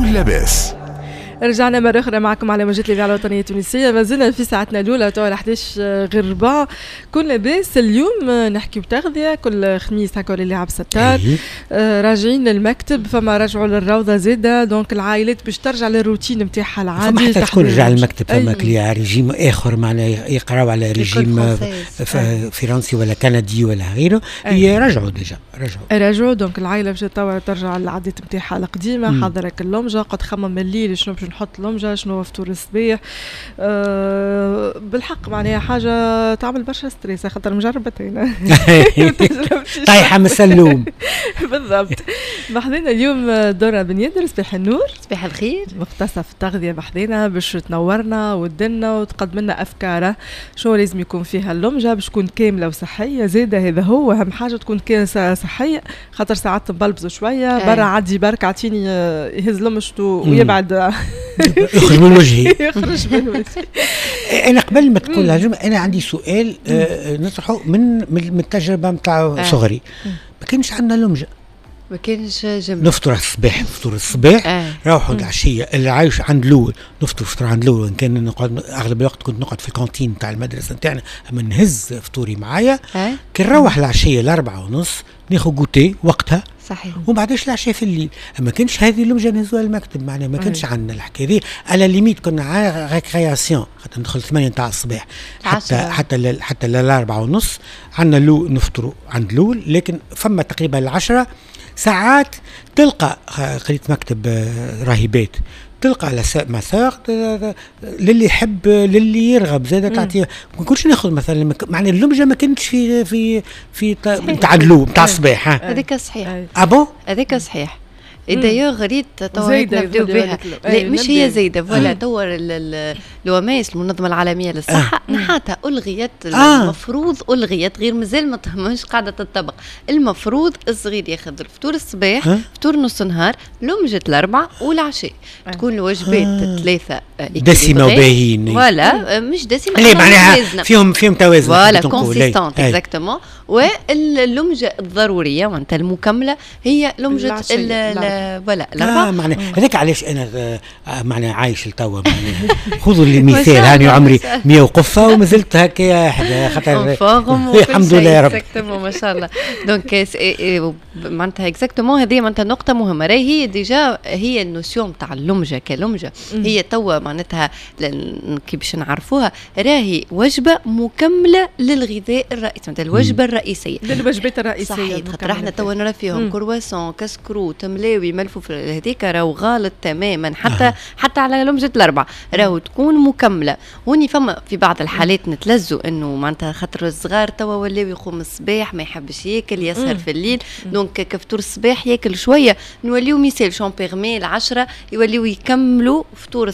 كل لاباس. رجعنا مرة أخرى معكم على موجات الإذاعة الوطنية التونسية. ما زلنا في ساعتنا الأولى تو على 11 غير ربع. كل لاباس اليوم نحكي بتغذية كل خميس هكا اللي عب ستار. راجعين للمكتب، فما رجعوا للروضة زادة، دونك العائلات باش ترجع للروتين نتاعها العادي. فما حتى تكون رجع للمكتب، فما كلي ريجيم آخر معنا يقراوا على ريجيم فرنسي ولا كندي ولا غيره. رجعوا ديجا رجعوا دونك العائلة باش ترجع للعادات نتاعها القديمة. حضرك اللمجة، قد خمم الليل شنو باش نحط لمجة، شنو فطور الصباح. بالحق معناها حاجة تعمل برشا ستريس، خاطر مجربتين طايحة مسلوم. بالضبط. بحذينا اليوم دورة بن يدر. صباح النور. صباح الخير. مختصة في التغذية بحذينا باش تنورنا وتدلنا وتقدم لنا أفكارها شو لازم يكون فيها اللمجة باش تكون كاملة وصحية. زادة هذا هو أهم حاجة، تكون كاملة صحية، خاطر ساعات نبلبزوا شوية برا عدي برك عطيني يهز لمجته ويبعد يخرج من وجهي. أنا قبل ما تقول الهجمة أنا عندي سؤال نطرحه من التجربة متاع صغري. ما كانش عندنا لمجة، ما كانش جمل. نفطر الصباح فطور الصباح. روحوا العشية اللي عايش عند الأول نفطر عند الأول. وإن كان نقعد أغلب الوقت كنت نقعد في الكانتين تاع المدرسة نتاعنا، أما نهز فطوري معايا. كي نروح العشية 4:30 ناخذ جوتي وقتها. صحيح. وما بعدش العشاء في الليل. ما كانش هذه اللمجة نهزوها المكتب معناها، ما كانش عندنا الحكاية دي. على ليميت كنا ريكرياسيون، خاطر ندخل 8 نتاع الصباح حتى 4:30 عندنا نفطروا عند الأول. لكن فما تقريبا 10 ساعات تلقى قريت مكتب راهبات، تلقى على مسار للي يحب للي يرغب زاد تعطيه. ما كنتش ناخذ مثلا معنى اللمجه ما كانتش في تعدلوا نتاع الصباح. هذيك صحيح. ابو هذيك صحيح. دايوغ غريت توا نبداو بها. لا مش هي زايده ولا تور الوماس المنظمه العالميه للصحه نحاتها الغيت. المفروض الغيت غير مازال ما تهمش قاعده تطبق. المفروض الصغير ياخذ الفطور الصباح، فطور نص نهار، لمجه الاربعه والعشاء. تكون الوجبات 3 دسمه وباهين ولا مش دسمه، لا معناها فيهم توازن ولا كونسيستانت اكزاكتومون. واللمجه الضروريه وانت المكمله هي لمجه ولا الأربعة. معنى هذاك علاش أنا معنى عايش التوا. خذوا لي مثال، هاني عمري 100 وقفة وما زلت هكا حدا خاطر الحمد لله يا رب. اكزاكتومون ما شاء الله. دونك معناتها اكزاكتومون هذه معناتها نقطة مهمة. راهي هي ديجا هي النوسيون تاع اللمجة كلمجة. هي توا معناتها كي باش نعرفوها راهي وجبة مكملة للغذاء الرئيسي، معناتها الوجبة الرئيسية للوجبات الرئيسية. صحيح. خاطر احنا توا نرى فيهم كرواسون، كسكروت، ملاوي، ملفوف، هذيك راهو غالط تماما. حتى على لمجة الأربعة راهو تكون مكملة. هوني فما في بعض الحالات نتلزوا انه معناتها خاطر الصغار توا ولاو يقوم الصباح ما يحبش ياكل، يسهر في الليل. دونك كفطور الصباح ياكل شوية، نوليو مثال شامبيرمي 10 يوليو يكملوا فطور